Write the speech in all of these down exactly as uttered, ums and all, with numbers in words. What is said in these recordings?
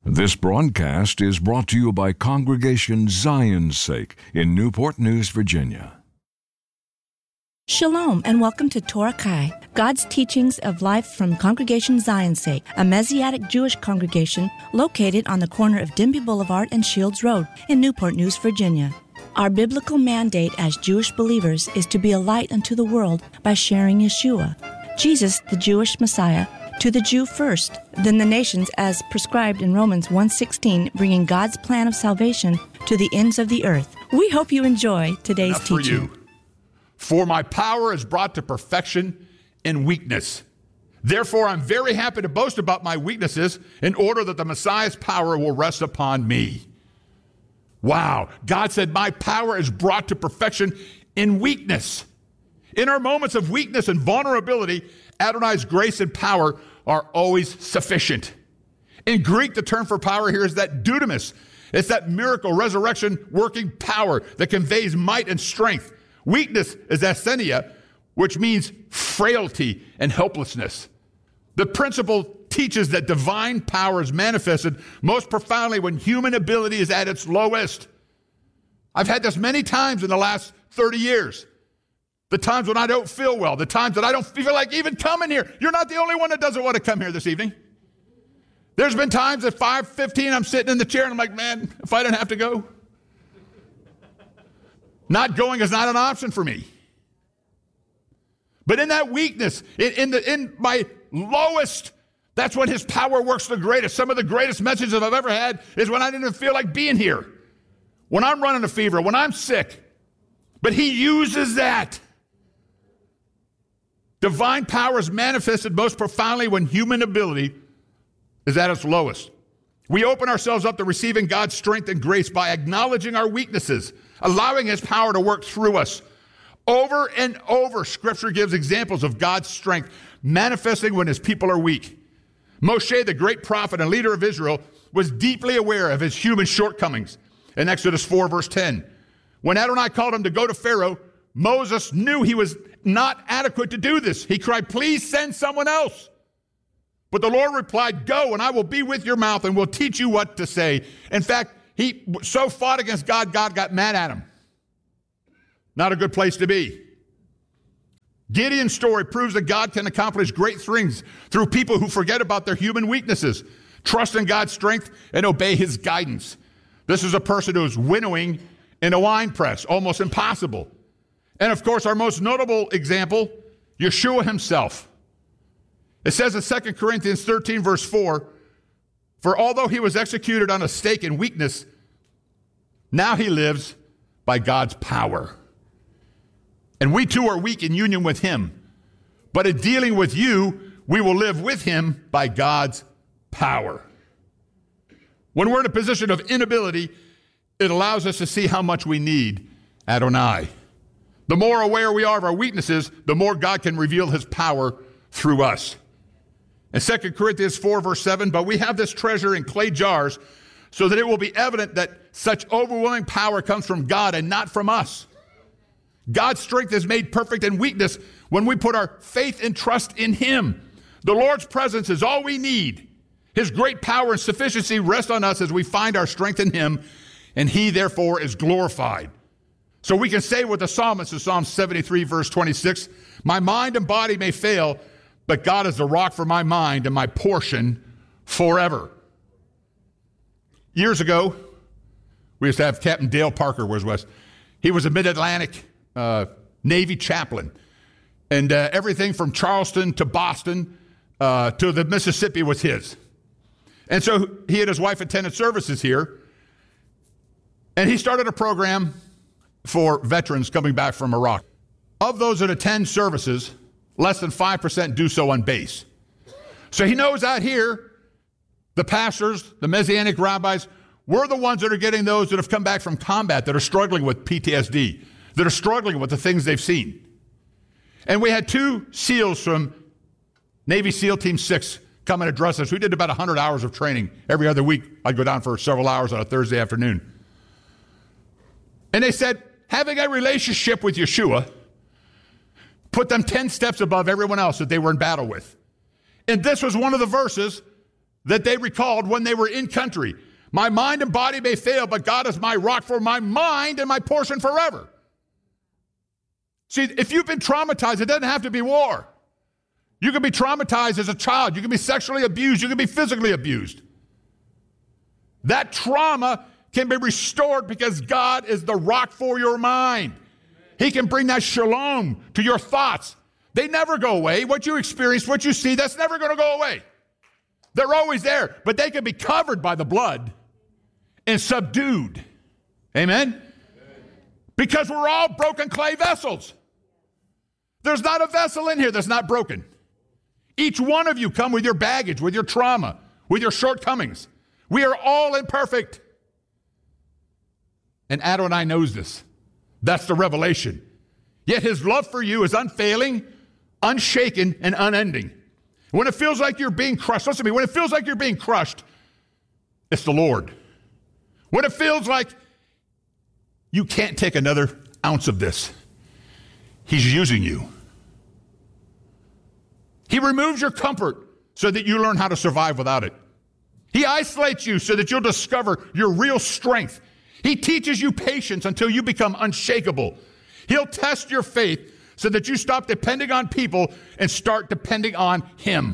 This broadcast is brought to you by Congregation Zion's Sake in Newport News, Virginia. Shalom and welcome to Torah Kai, God's teachings of life from Congregation Zion's Sake, a Messianic Jewish congregation located on the corner of Denby Boulevard and Shields Road in Newport News, Virginia. Our biblical mandate as Jewish believers is to be a light unto the world by sharing Yeshua, Jesus, the Jewish Messiah, to the Jew first, then the nations as prescribed in Romans one sixteen, bringing God's plan of salvation to the ends of the earth. We hope you enjoy today's Enough for teaching. you. For my power is brought to perfection in weakness. Therefore, I'm very happy to boast about my weaknesses in order that the Messiah's power will rest upon me. Wow. God said, my power is brought to perfection in weakness. In our moments of weakness and vulnerability, Adonai's grace and power are always sufficient. In Greek, the term for power here is that dunamis. It's that miracle, resurrection, working power that conveys might and strength. Weakness is asthenia, which means frailty and helplessness. The principle teaches that divine power is manifested most profoundly when human ability is at its lowest. I've had this many times in the last thirty years. The times when I don't feel well, the times that I don't feel like even coming here. You're not the only one that doesn't want to come here this evening. There's been times at five fifteen, I'm sitting in the chair and I'm like, man, if I didn't have to go. Not going is not an option for me. But in that weakness, in, in, the, in my lowest, that's when his power works the greatest. Some of the greatest messages I've ever had is when I didn't even feel like being here. When I'm running a fever, when I'm sick. But he uses that. Divine power is manifested most profoundly when human ability is at its lowest. We open ourselves up to receiving God's strength and grace by acknowledging our weaknesses, allowing his power to work through us. Over and over, Scripture gives examples of God's strength manifesting when his people are weak. Moshe, the great prophet and leader of Israel, was deeply aware of his human shortcomings. In Exodus four, verse ten, when Adonai called him to go to Pharaoh, Moses knew he was not adequate to do this. He cried, please send someone else. But the Lord replied, go, and I will be with your mouth and will teach you what to say. In fact, he so fought against God, God got mad at him. Not a good place to be. Gideon's story proves that God can accomplish great things through people who forget about their human weaknesses, trust in God's strength, and obey his guidance. This is a person who is winnowing in a wine press, almost impossible. And of course, our most notable example, Yeshua himself. It says in Second Corinthians thirteen, verse four, for although he was executed on a stake in weakness, now he lives by God's power. And we too are weak in union with him. But in dealing with you, we will live with him by God's power. When we're in a position of inability, it allows us to see how much we need Adonai. The more aware we are of our weaknesses, the more God can reveal his power through us. In Second Corinthians four, verse seven, but we have this treasure in clay jars so that it will be evident that such overwhelming power comes from God and not from us. God's strength is made perfect in weakness when we put our faith and trust in him. The Lord's presence is all we need. His great power and sufficiency rest on us as we find our strength in him, and he therefore is glorified. So we can say with the psalmist in Psalm seventy-three, verse twenty-six, my mind and body may fail, but God is the rock for my mind and my portion forever. Years ago, we used to have Captain Dale Parker was with us. He was a mid-Atlantic uh, Navy chaplain. And uh, everything from Charleston to Boston uh, to the Mississippi was his. And so he and his wife attended services here. And he started a program for veterans coming back from Iraq. Of those that attend services, less than five percent do so on base. So he knows out here, the pastors, the Messianic rabbis, we're the ones that are getting those that have come back from combat, that are struggling with P T S D, that are struggling with the things they've seen. And we had two SEALs from Navy SEAL Team six come and address us. We did about one hundred hours of training every other week. I'd go down for several hours on a Thursday afternoon. And they said, having a relationship with Yeshua put them ten steps above everyone else that they were in battle with. And this was one of the verses that they recalled when they were in country. My mind and body may fail, but God is my rock for my mind and my portion forever. See, if you've been traumatized, it doesn't have to be war. You can be traumatized as a child. You can be sexually abused. You can be physically abused. That trauma can be restored because God is the rock for your mind. He can bring that shalom to your thoughts. They never go away. What you experience, what you see, that's never going to go away. They're always there, but they can be covered by the blood and subdued. Amen? Because we're all broken clay vessels. There's not a vessel in here that's not broken. Each one of you come with your baggage, with your trauma, with your shortcomings. We are all imperfect. And Adonai knows this. That's the revelation. Yet his love for you is unfailing, unshaken, and unending. When it feels like you're being crushed, listen to me, when it feels like you're being crushed, it's the Lord. When it feels like you can't take another ounce of this, he's using you. He removes your comfort so that you learn how to survive without it. He isolates you so that you'll discover your real strength. He teaches you patience until you become unshakable. He'll test your faith so that you stop depending on people and start depending on him.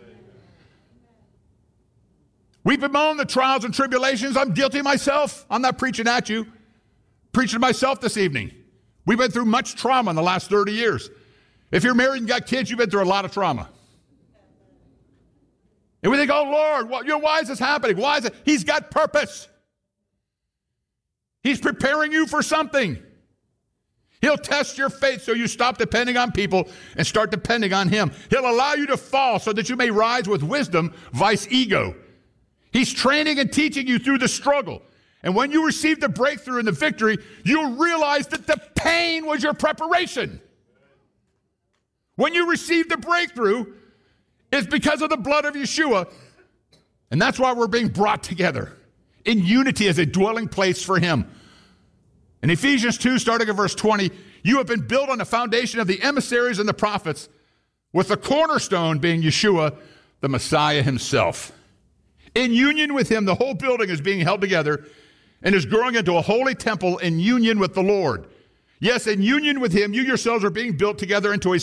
We bemoan the trials and tribulations. I'm guilty myself. I'm not preaching at you. Preaching to myself this evening. We've been through much trauma in the last thirty years. If you're married and got kids, you've been through a lot of trauma. And we think, oh, Lord, well, you know, why is this happening? Why is it? He's got purpose. He's preparing you for something. He'll test your faith so you stop depending on people and start depending on him. He'll allow you to fall so that you may rise with wisdom, vice ego. He's training and teaching you through the struggle. And when you receive the breakthrough and the victory, you'll realize that the pain was your preparation. When you receive the breakthrough, it's because of the blood of Yeshua. And that's why we're being brought together in unity as a dwelling place for him. In Ephesians two, starting at verse twenty, you have been built on the foundation of the emissaries and the prophets, with the cornerstone being Yeshua, the Messiah himself. In union with him, the whole building is being held together and is growing into a holy temple in union with the Lord. Yes, in union with him, you yourselves are being built together into a